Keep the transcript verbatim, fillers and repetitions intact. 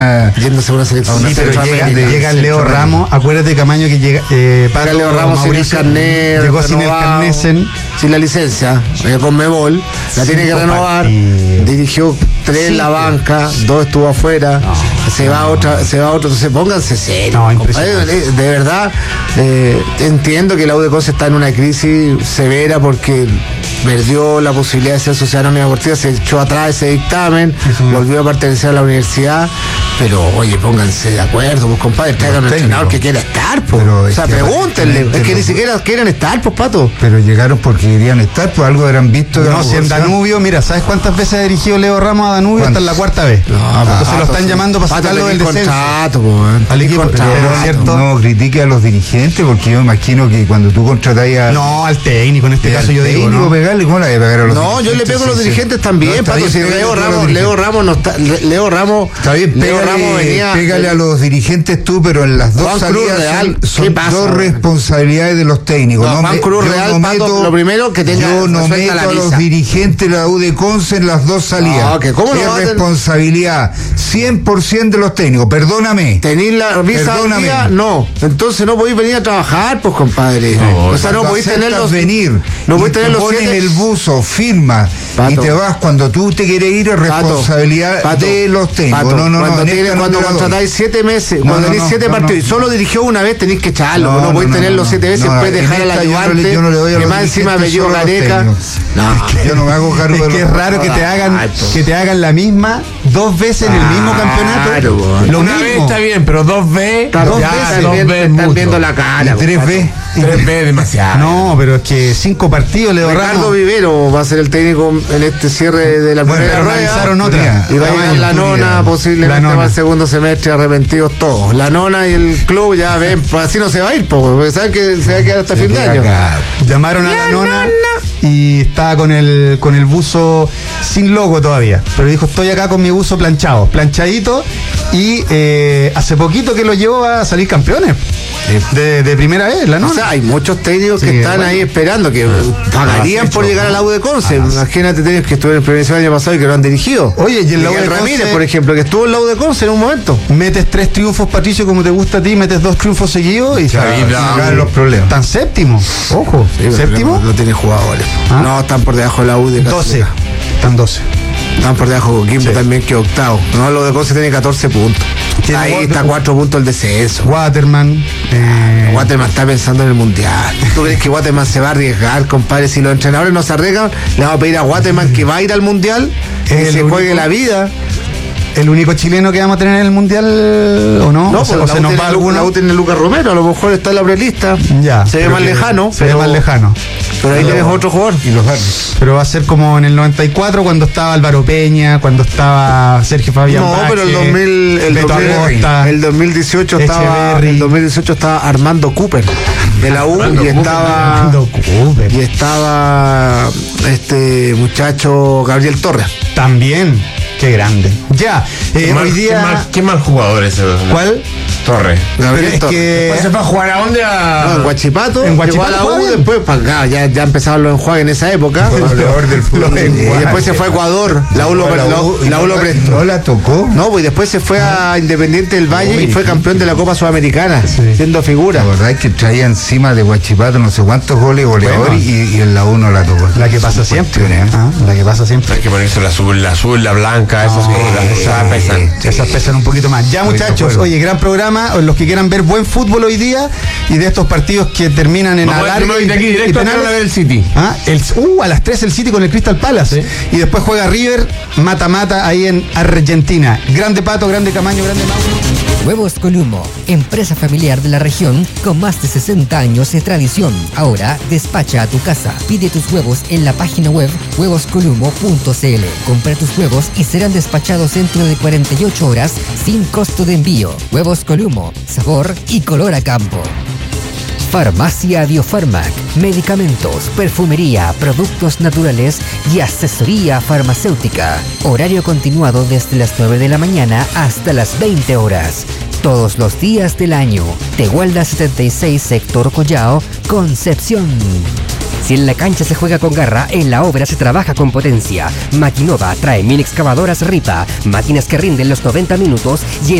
yéndose a una selección. Sí, pero llega, llega Leo Ramos, acuérdate, Camaño, que llega eh, para Leo Ramos Mauricio, sin el carnet, llegó sin el carnet, sin, sin la licencia, eh, con Mebol, la tiene que renovar, partidos. Dirigió tres en la banca, dos estuvo afuera, no, se no. va otra, se va otro, entonces pónganse serios. No, de verdad, eh, entiendo que la U de Conce está en una crisis severa porque perdió la posibilidad de ser sociedad anónima deportiva, se echó atrás ese dictamen, sí, volvió a pertenecer a la universidad, pero oye, pónganse de acuerdo, pues compadre, traigan un entrenador que quiera estar, pues. Pero o sea, que pregúntenle, es que ni siquiera quieren estar, pues, Pato. Pero llegaron porque querían estar, pues algo eran visto. No, si en Danubio, mira, ¿sabes cuántas veces ha dirigido Leo Ramos a Danubio? Hasta en la cuarta vez. No, pues, entonces Pato, lo están sí. llamando para sacarlo del descenso. Contrato, pues, al equipo, contrato, pero, ¿cierto? No critique a los dirigentes, porque yo imagino que cuando tú contratás a... No, al técnico, en este caso yo digo, ¿no? Pegarle, ¿cómo la de pegar a los no, yo le pego a los dirigentes también, Pato. Si Leo Ramos, Leo Ramos no está, Leo Ramos, está bien, Leo Ramos venía. Pégale a los dirigentes tú, pero en las dos Juan salidas Real, son, son dos responsabilidades de los técnicos. No, no Juan me, Cruz Real, no Pato, meto, lo primero que tenga yo no meto a los dirigentes de la U de Conce en las dos salidas. No, okay, ¿cómo es responsabilidad cien por ciento de los técnicos, perdóname. ¿Tenís la visa al día? No. Entonces no podéis venir a trabajar, pues, compadre. No, o sea, no podéis tener los venir. No podéis tener los pones siete... el buzo, firma Pato. Y te vas cuando tú te quieres ir, es responsabilidad Pato. de los técnicos. Pato. No, no, cuando no. Tiene, cuando contratáis siete meses, no, cuando tenéis no, no, siete no, partidos no. y solo dirigió una vez, tenéis que echarlo. No, no podéis no, tenerlo no, siete veces, no, después dejar al ayudante, yo no le doy a que más encima me dio Gareca. No, yo no me hago cargo de. Es que es raro que te hagan que te hagan la misma dos veces en el mismo campeonato. Una vez está bien, pero dos veces. Dos veces están viendo la cara. Tres veces. Tres veces demasiado. No, pero es que cinco partidos le ahorraron. Ricardo Vivero va a ser el técnico en este cierre de la bueno, primera rueda. Otra. Y va a llegar la nona, posiblemente para el segundo semestre, arrepentidos todos. La nona y el club ya ven, así no se va a ir, porque saben que se va a quedar hasta fin de año. Llamaron a la nona y estaba con el con el buzo sin logo todavía, pero dijo, estoy acá con mi buzo planchado, planchadito, y eh, hace poquito que lo llevó a salir campeones. De, de primera vez, la nona. O sea, hay muchos técnicos sí, que están bueno. ahí esperando, que pagarían por llegar a la U de Conce. Imagínate técnicos que estuvieron en prevención el año pasado y que lo han dirigido. Oye, y el Miguel Ramírez, por ejemplo, que estuvo en la U de Conce en un momento. Metes tres triunfos, Patricio, como te gusta a ti, metes dos triunfos seguidos y se acaban los problemas. Están séptimo. Ojo, sí, séptimo. No, no tiene jugadores. ¿Ah? No, están por debajo de la U de doce. Están doce. Están por debajo de Coquimbo sí. también, que octavo. No, lo de Conce tiene catorce puntos. Ahí Water, está cuatro puntos el descenso. Waterman. Eh... Waterman está pensando en el mundial. ¿Tú crees que Waterman se va a arriesgar, compadre? Si los entrenadores no se arriesgan, le vamos a pedir a Waterman que va a ir al mundial, que se juegue único... la vida. ¿El único chileno que vamos a tener en el mundial o no? No, o, sea, o se nos va alguno. La U tiene Lucas Romero, a lo mejor está en la prelista. Ya. Se ve más lejano. Se ve más lejano. Pero ahí tienes otro jugador. Y los Barrios. Pero va a ser como en el noventa y cuatro, cuando estaba Álvaro Peña, cuando estaba Sergio Fabián. No, Bache, pero el dos mil, el, dos mil, Acosta, el dos mil dieciocho estaba el dos mil dieciocho estaba Armando Cooper de la U Armando y estaba Armando Cooper. Y estaba este muchacho Gabriel Torres. También. Qué grande. Ya, eh, qué mal, hoy día. Qué mal, qué mal jugador ese. ¿Cuál? Torres. Gabriel es Torres. Que... Después se fue a jugar a dónde? A... No, en Guachipato. En Guachipato. Llegó a la U, después para acá. Ya, ya empezaban los enjuagues en esa época. Del fútbol. Y después se fue a Ecuador. La U lo prestó. ¿No la tocó? No, pues después se fue a Independiente del Valle y fue campeón de la Copa Sudamericana, sí. siendo figura. La verdad es que traía encima de Guachipato no sé cuántos goles, goleador, bueno, y, y en la U no la tocó. La que pasa siempre. ¿eh? Ah, la que pasa siempre. Hay que ponerse la azul, la azul, la blanca, esas no, cosas. Esas pesan. Esas pesan un poquito más. Ya, muchachos, oye, gran programa. Los que quieran ver buen fútbol hoy día y de estos partidos que terminan en alargue y, de aquí directo a la del City. ¿Ah? El, uh, a las tres el City con el Crystal Palace. ¿Sí? Y después juega River, mata-mata ahí en Argentina. Grande Pato, grande Camaño, grande Mauro. Huevos Columo, empresa familiar de la región con más de sesenta años de tradición. Ahora despacha a tu casa. Pide tus huevos en la página web huevos columo punto c l. Compra tus huevos y serán despachados dentro de cuarenta y ocho horas sin costo de envío. Huevos Columo, sabor y color a campo. Farmacia Biofarmac, medicamentos, perfumería, productos naturales y asesoría farmacéutica. Horario continuado desde las nueve de la mañana hasta las veinte horas. Todos los días del año. Tehualda setenta y seis, Sector Collao, Concepción. Si en la cancha se juega con garra, en la obra se trabaja con potencia. Maquinova trae mil excavadoras Ripa, máquinas que rinden los noventa minutos y el